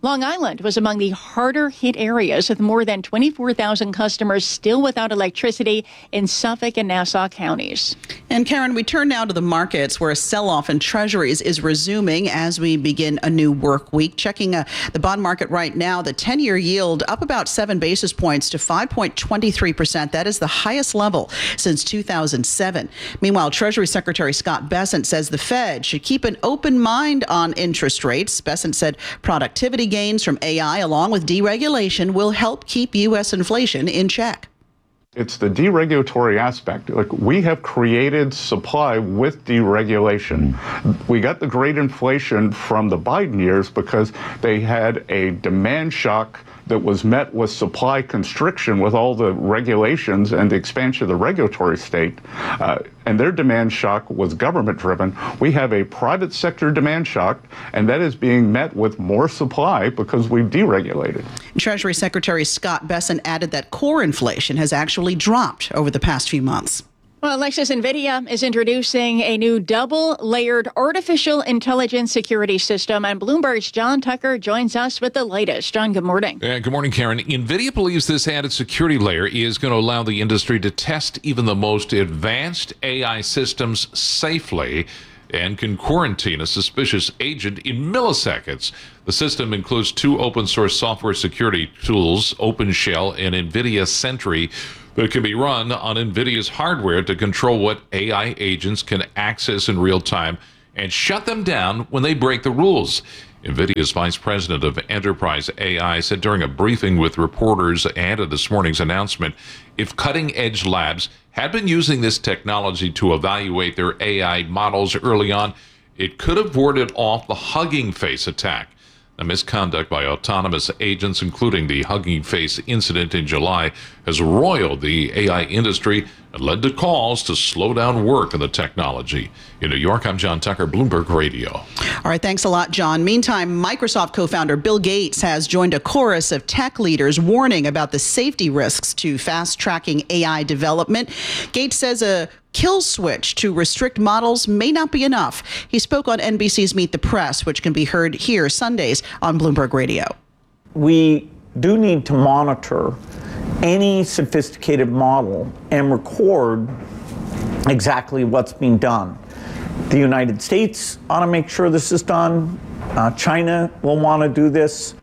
S1: Long Island was among the harder hit areas, with more than twenty-four thousand customers still without electricity in Suffolk and Nassau counties.
S3: And Karen, we turn now to the markets, where a sell-off in treasuries is resuming as we begin a new work week. Checking uh, the bond market right now, the ten-year yield up about seven basis points to five point two three percent. That is the highest level since two thousand seven. Meanwhile, Treasury Secretary Scott Bessent says the Fed should keep an open mind on interest rates. Bessent said productivity gains from A I along with deregulation will help keep U S inflation in check.
S7: It's the deregulatory aspect. Like, we have created supply with deregulation. We got the great inflation from the Biden years because they had a demand shock that was met with supply constriction with all the regulations and the expansion of the regulatory state. Uh, and their demand shock was government driven. We have a private sector demand shock, and that is being met with more supply because we've deregulated.
S3: Treasury Secretary Scott Bessent added that core inflation has actually dropped over the past few months.
S1: Well, Alexis, NVIDIA is introducing a new double-layered artificial intelligence security system, and Bloomberg's John Tucker joins us with the latest. John, good morning.
S8: Uh, good morning, Karen. NVIDIA believes this added security layer is going to allow the industry to test even the most advanced A I systems safely and can quarantine a suspicious agent in milliseconds. The system includes two open-source software security tools, OpenShell and NVIDIA Sentry, that can be run on NVIDIA's hardware to control what A I agents can access in real time and shut them down when they break the rules. NVIDIA's Vice President of Enterprise A I said during a briefing with reporters ahead of this morning's announcement, if cutting-edge labs had been using this technology to evaluate their A I models early on, it could have warded off the Hugging Face attack. A misconduct by autonomous agents, including the Hugging Face incident in July, has roiled the A I industry and led to calls to slow down work on the technology. In New York, I'm John Tucker, Bloomberg Radio.
S3: All right, thanks a lot, John. Meantime, Microsoft co-founder Bill Gates has joined a chorus of tech leaders warning about the safety risks to fast-tracking A I development. Gates says a kill switch to restrict models may not be enough. He spoke on N B C's Meet the Press, which can be heard here Sundays on Bloomberg Radio.
S23: We do need to monitor any sophisticated model and record exactly what's being done. The United States ought to make sure this is done. Uh, China will want to do this.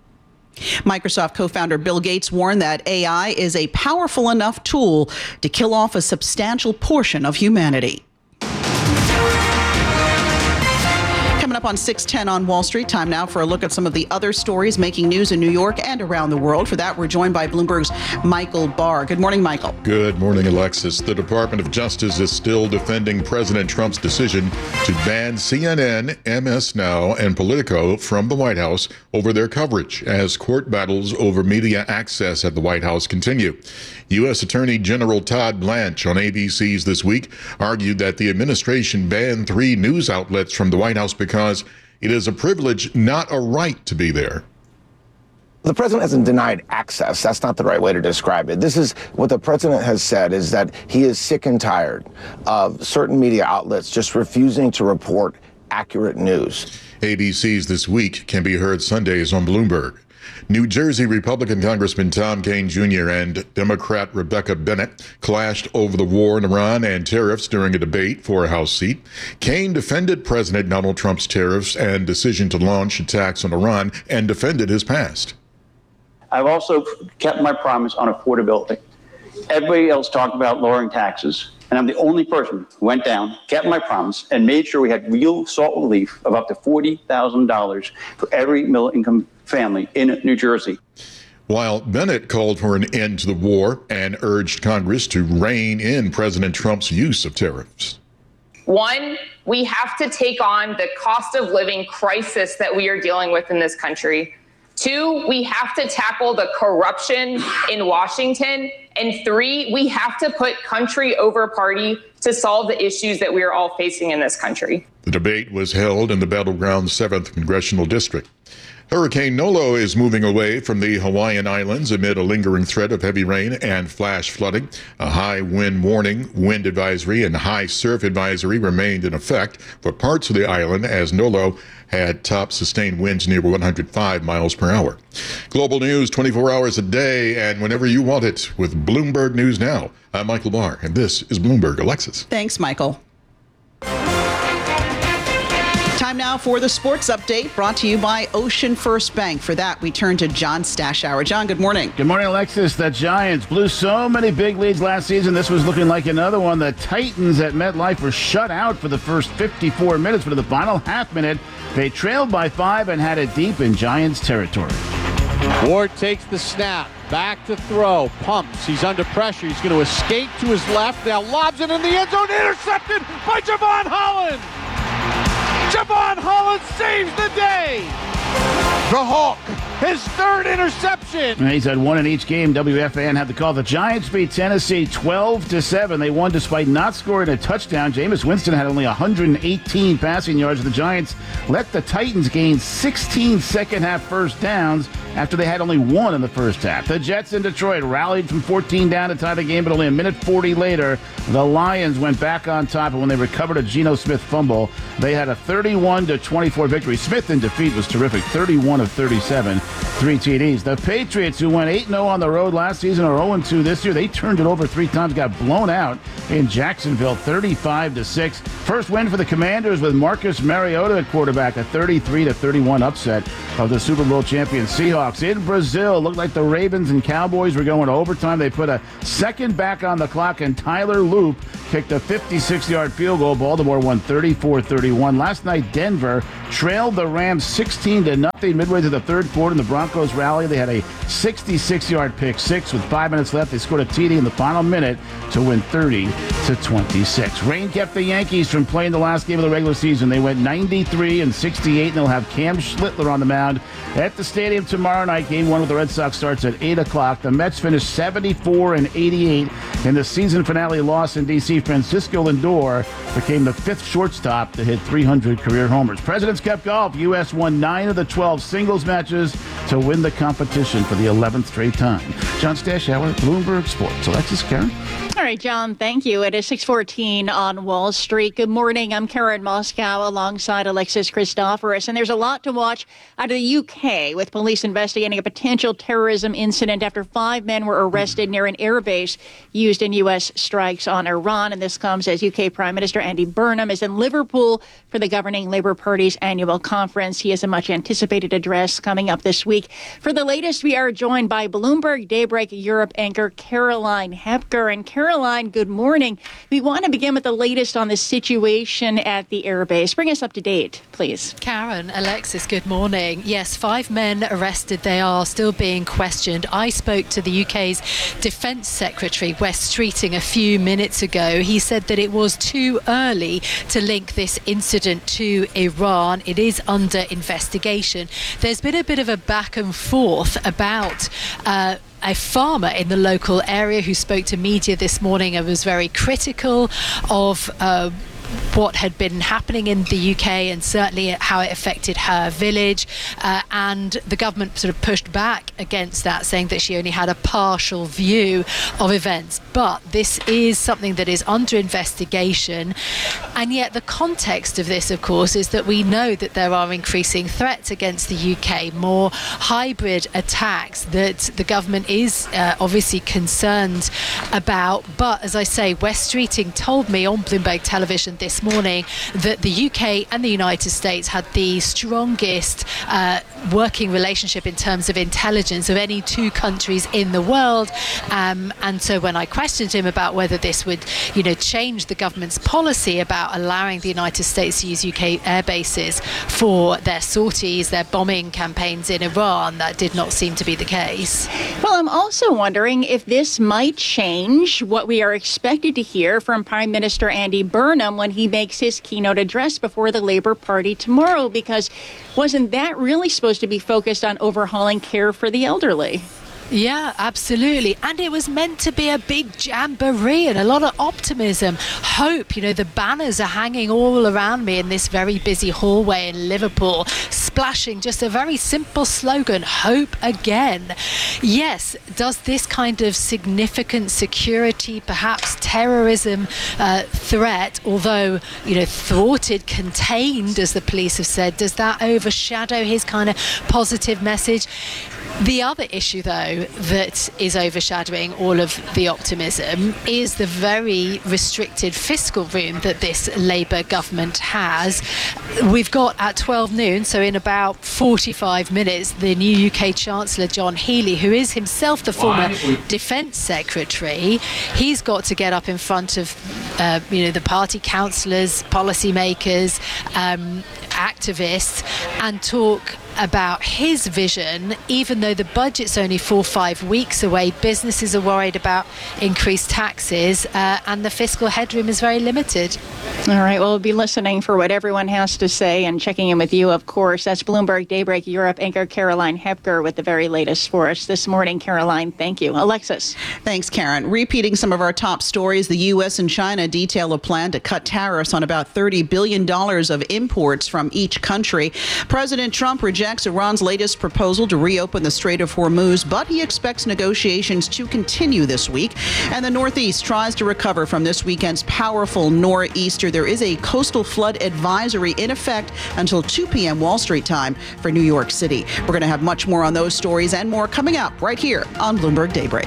S3: Microsoft co-founder Bill Gates warned that A I is a powerful enough tool to kill off a substantial portion of humanity. Coming up on six ten on Wall Street, time now for a look at some of the other stories making news in New York and around the world. For that, we're joined by Bloomberg's Michael Barr. Good morning, Michael.
S9: Good morning, Alexis. The Department of Justice is still defending President Trump's decision to ban C N N, M S Now, and Politico from the White House over their coverage as court battles over media access at the White House continue. U S Attorney General Todd Blanche on A B C's This Week argued that the administration banned three news outlets from the White House because it is a privilege, not a right, to be there.
S10: The president hasn't denied access. That's not the right way to describe it. This is what the president has said, is that he is sick and tired of certain media outlets just refusing to report accurate news.
S9: A B C's This Week can be heard Sundays on Bloomberg. New Jersey Republican Congressman Tom Kean Junior and Democrat Rebecca Bennett clashed over the war in Iran and tariffs during a debate for a House seat. Kean defended President Donald Trump's tariffs and decision to launch attacks on Iran and defended his past.
S24: I've also kept my promise on affordability. Everybody else talked about lowering taxes, and I'm the only person who went down, kept my promise, and made sure we had real SALT relief of up to forty thousand dollars for every middle-income family in New Jersey.
S9: While Bennett called for an end to the war and urged Congress to rein in President Trump's use of tariffs.
S25: One, we have to take on the cost of living crisis that we are dealing with in this country. Two, we have to tackle the corruption in Washington. And three, we have to put country over party to solve the issues that we are all facing in this country.
S9: The debate was held in the battleground seventh Congressional District. Hurricane Nolo is moving away from the Hawaiian Islands amid a lingering threat of heavy rain and flash flooding. A high wind warning, wind advisory, and high surf advisory remained in effect for parts of the island as Nolo had top sustained winds near one hundred five miles per hour. Global news twenty-four hours a day and whenever you want it with Bloomberg News Now. I'm Michael Barr, and this is Bloomberg. Alexis.
S3: Thanks, Michael. Time now for the sports update brought to you by Ocean First Bank. For that, we turn to John Stashower. John, good morning.
S12: Good morning, Alexis. The Giants blew so many big leads last season. This was looking like another one. The Titans at MetLife were shut out for the first fifty-four minutes, but in the final half minute, they trailed by five and had it deep in Giants territory.
S11: Ward takes the snap, back to throw, pumps, he's under pressure, he's going to escape to his left, now lobs it in the end zone, intercepted by Javon Holland! Javon Holland saves the day! The Hawk, his third interception.
S12: He's had one in each game. W F A N had the call. The Giants beat Tennessee twelve to seven. They won despite not scoring a touchdown. Jameis Winston had only one hundred eighteen passing yards. The Giants let the Titans gain sixteen second half first downs after they had only one in the first half. The Jets in Detroit rallied from fourteen down to tie the game, but only a minute forty later, the Lions went back on top, and when they recovered a Geno Smith fumble, they had a thirty-one to twenty-four victory. Smith in defeat was terrific, thirty-one of thirty-seven, three T Ds. The Patriots, who went eight and oh on the road last season, are oh and two this year. They turned it over three times, got blown out in Jacksonville, thirty-five to six. First win for the Commanders with Marcus Mariota at quarterback, a thirty-three to thirty-one upset of the Super Bowl champion Seahawks. In Brazil, looked like the Ravens and Cowboys were going to overtime. They put a second back on the clock, and Tyler Loop kicked a fifty-six-yard field goal. Baltimore won thirty-four thirty-one. Last night, Denver trailed the Rams sixteen to nothing midway through the third quarter in the Broncos rally. They had a sixty-six-yard pick six with five minutes left. They scored a T D in the final minute to win thirty to twenty-six. Rain kept the Yankees from playing the last game of the regular season. They went ninety-three and sixty-eight, and they'll have Cam Schlittler on the mound at the stadium tomorrow night. Game one with the Red Sox starts at eight o'clock. The Mets finished seventy-four and eighty-eight in the season finale loss in D C. Francisco Lindor became the fifth shortstop to hit three hundred career homers. President's Cup golf, U S won nine of the twelve singles matches to win the competition for the eleventh straight time. John Stashower, Bloomberg Sports. Alexis, Karen?
S1: All right, John, thank you. It is six fourteen on Wall Street. Good morning. I'm Karen Moscow alongside Alexis Christoforous. And there's a lot to watch out of the U K with police investigating a potential terrorism incident after five men were arrested near an airbase used in U S strikes on Iran. And this comes as U K Prime Minister Andy Burnham is in Liverpool for the governing Labour Party's annual conference. He has a much anticipated address coming up this week. For the latest, we are joined by Bloomberg Daybreak Europe anchor Caroline Hepker. And Caroline, good morning. We want to begin with the latest on the situation at the airbase. Bring us up to date, please.
S13: Karen, Alexis, good morning. Yes, five men arrested. They are still being questioned. I spoke to the U K's Defence Secretary, Wes Streeting, a few minutes ago. He said that it was too early to link this incident to Iran. It is under investigation. There's been a bit of a back and forth about uh, a farmer in the local area who spoke to media this morning and was very critical of uh, what had been happening in the U K and certainly how it affected her village. Uh, and the government sort of pushed back against that, saying that she only had a partial view of events. But this is something that is under investigation. And yet the context of this, of course, is that we know that there are increasing threats against the U K, more hybrid attacks that the government is uh, obviously concerned about. But as I say, Wes Streeting told me on Bloomberg Television this morning that the U K and the United States had the strongest uh, working relationship in terms of intelligence of any two countries in the world. Um, and so when I questioned him about whether this would, you know, change the government's policy about allowing the United States to use U K air bases for their sorties, their bombing campaigns in Iran, that did not seem to be the case.
S1: Well, I'm also wondering if this might change what we are expected to hear from Prime Minister Andy Burnham when he makes his keynote address before the Labour Party tomorrow, because wasn't that really supposed to be focused on overhauling care for the elderly?
S13: Yeah, absolutely. And it was meant to be a big jamboree and a lot of optimism, hope. You know, the banners are hanging all around me in this very busy hallway in Liverpool, splashing just a very simple slogan, hope again. Yes, does this kind of significant security, perhaps terrorism uh, threat, although, you know, thwarted, contained, as the police have said, does that overshadow his kind of positive message? The other issue, though, that is overshadowing all of the optimism is the very restricted fiscal room that this Labour government has. We've got at twelve noon, so in about forty-five minutes, the new U K Chancellor John Healey, who is himself the former Defence Secretary, he's got to get up in front of uh, you know, the party councillors, policymakers, um, activists, and talk about his vision. Even though the budget's only four or five weeks away, businesses are worried about increased taxes, uh, and the fiscal headroom is very limited.
S1: All right, well, we'll be listening for what everyone has to say and checking in with you, of course. That's Bloomberg Daybreak Europe anchor Caroline Hepker with the very latest for us this morning. Caroline, thank you. Alexis.
S3: Thanks, Karen. Repeating some of our top stories, the U S and China detail a plan to cut tariffs on about thirty billion dollars of imports from each country. President Trump rejects Iran's latest proposal to reopen the Strait of Hormuz, but he expects negotiations to continue this week. And the Northeast tries to recover from this weekend's powerful nor'easter. There is a coastal flood advisory in effect until two p.m. Wall Street time for New York City. We're going to have much more on those stories and more coming up right here on Bloomberg Daybreak.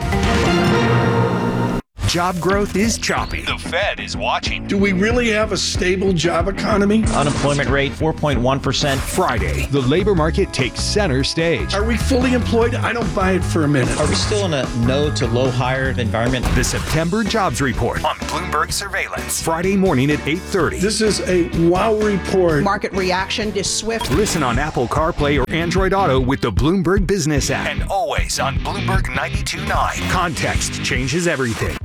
S14: Job growth is choppy. The Fed is watching.
S15: Do we really have a stable job economy?
S16: Unemployment rate four point one percent.
S14: Friday, the labor market takes center stage.
S15: Are we fully employed? I don't buy it for a minute.
S16: Are we still in a no to low hire environment?
S14: The September Jobs Report on Bloomberg Surveillance. Friday morning at eight thirty.
S15: This is a wow report.
S3: Market reaction is swift.
S14: Listen on Apple CarPlay or Android Auto with the Bloomberg Business app. And always on Bloomberg ninety-two point nine. Context changes everything.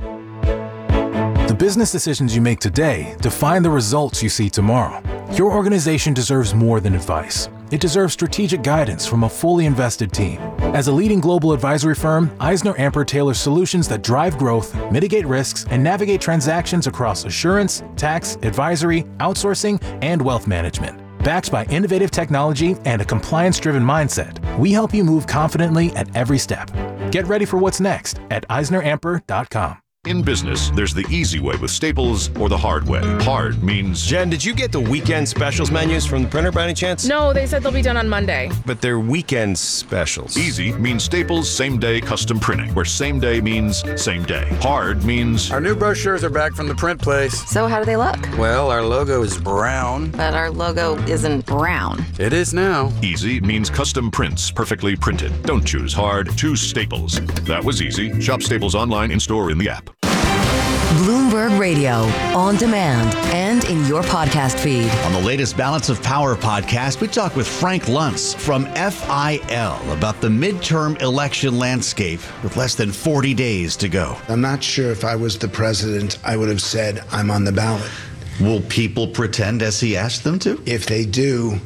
S17: The business decisions you make today define the results you see tomorrow. Your organization deserves more than advice. It deserves strategic guidance from a fully invested team. As a leading global advisory firm, EisnerAmper tailors solutions that drive growth, mitigate risks, and navigate transactions across assurance, tax, advisory, outsourcing, and wealth management. Backed by innovative technology and a compliance-driven mindset, we help you move confidently at every step. Get ready for what's next at Eisner Amper dot com.
S18: In business, there's the easy way with Staples or the hard way. Hard means...
S19: Jen, did you get the weekend specials menus from the printer by any chance?
S26: No, they said they'll be done on Monday.
S19: But they're weekend specials.
S18: Easy means Staples same-day custom printing, where same day means same day. Hard means...
S27: Our new brochures are back from the print place.
S26: So how do they look?
S27: Well, our logo is brown.
S26: But our logo isn't brown.
S27: It is now.
S18: Easy means custom prints, perfectly printed. Don't choose hard, choose Staples. That was easy. Shop Staples online, in-store, in the app.
S28: Bloomberg Radio, on demand and in your podcast feed.
S29: On the latest Balance of Power podcast, we talk with Frank Luntz from F I L about the midterm election landscape with less than forty days to go.
S30: I'm not sure if I was the president, I would have said I'm on the ballot.
S29: Will people pretend as he asked them to?
S30: If they do,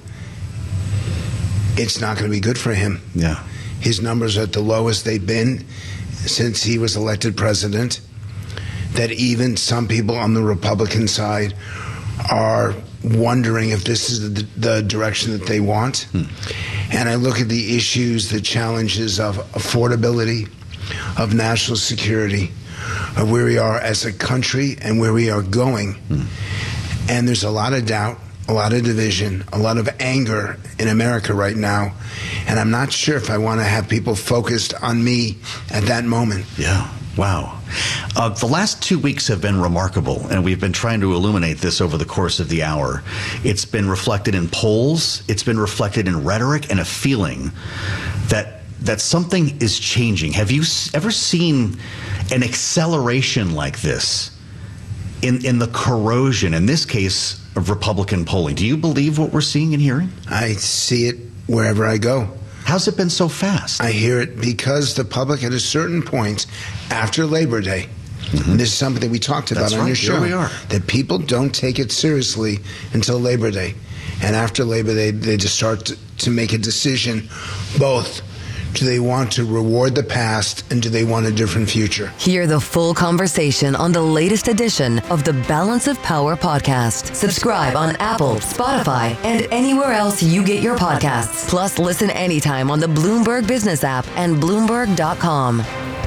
S30: it's not going to be good for him.
S29: Yeah.
S30: His numbers are at the lowest they've been since he was elected president. That even some people on the Republican side are wondering if this is the, the direction that they want. Hmm. And I look at the issues, the challenges of affordability, of national security, of where we are as a country and where we are going. Hmm. And there's a lot of doubt, a lot of division, a lot of anger in America right now. And I'm not sure if I want to have people focused on me at that moment.
S29: Yeah. Wow. Uh, the last two weeks have been remarkable, and we've been trying to illuminate this over the course of the hour. It's been reflected in polls. It's been reflected in rhetoric and a feeling that that something is changing. Have you ever seen an acceleration like this in, in the corrosion, in this case, of Republican polling? Do you believe what we're seeing and hearing?
S30: I see it wherever I go.
S29: How's it been so fast?
S30: I hear it because the public at a certain point after Labor Day, mm-hmm. and this is something that we talked about
S29: That's
S30: on
S29: right.
S30: your show,
S29: Here we are.
S30: that people don't take it seriously until Labor Day. And after Labor Day, they just start to, to make a decision both Do they want to reward the past, and do they want a different future?
S28: Hear the full conversation on the latest edition of the Balance of Power podcast. Subscribe on Apple, Spotify, and anywhere else you get your podcasts. Plus, listen anytime on the Bloomberg Business app and Bloomberg dot com.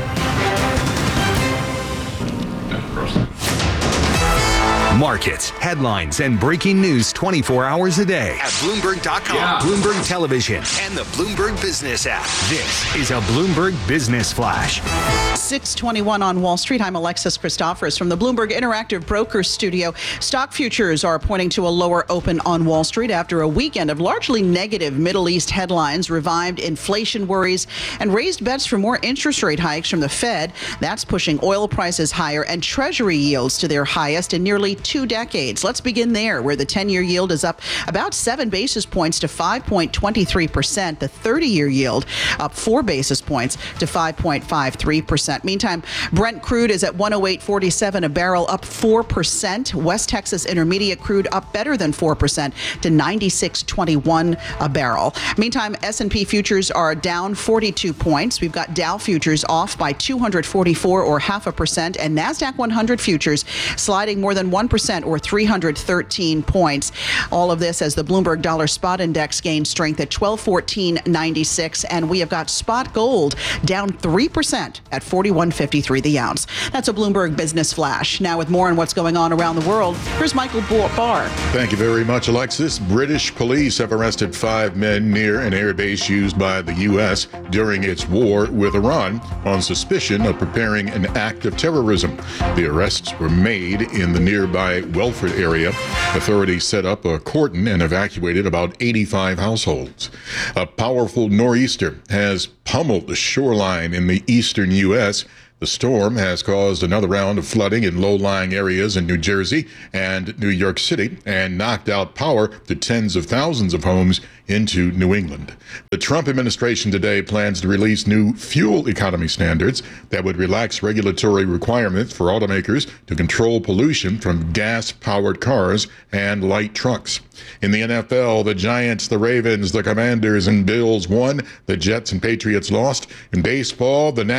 S14: Markets, headlines, and breaking news twenty-four hours a day at Bloomberg dot com, yeah. Bloomberg Television, and the Bloomberg Business app. This is a Bloomberg Business Flash.
S3: six twenty-one on Wall Street. I'm Alexis Christoforous from the Bloomberg Interactive Brokers Studio. Stock futures are pointing to a lower open on Wall Street after a weekend of largely negative Middle East headlines, revived inflation worries, and raised bets for more interest rate hikes from the Fed. That's pushing oil prices higher and Treasury yields to their highest in nearly two decades. Let's begin there, where the ten-year yield is up about seven basis points to five point two three percent. The thirty-year yield up four basis points to five point five three percent. Meantime, Brent crude is at one oh eight forty-seven a barrel, up four percent. West Texas Intermediate crude up better than four percent to ninety-six twenty-one a barrel. Meantime, S and P futures are down forty-two points. We've got Dow futures off by two hundred forty-four or half a percent, and NASDAQ one hundred futures sliding more than one percent or three hundred thirteen points. All of this as the Bloomberg Dollar Spot Index gained strength at twelve fourteen ninety-six, and we have got spot gold down three percent at forty-one fifty-three the ounce. That's a Bloomberg Business Flash. Now, with more on what's going on around the world, here's Michael Barr.
S9: Thank you very much, Alexis. British police have arrested five men near an airbase used by the U S during its war with Iran on suspicion of preparing an act of terrorism. The arrests were made in the nearby Welford area. Authorities set up a cordon and evacuated about eighty-five households. A powerful nor'easter has pummeled the shoreline in the eastern U S. The storm has caused another round of flooding in low-lying areas in New Jersey and New York City and knocked out power to tens of thousands of homes into New England. The Trump administration today plans to release new fuel economy standards that would relax regulatory requirements for automakers to control pollution from gas-powered cars and light trucks. In the N F L, the Giants, the Ravens, the Commanders, and Bills won. The Jets and Patriots lost. In baseball, the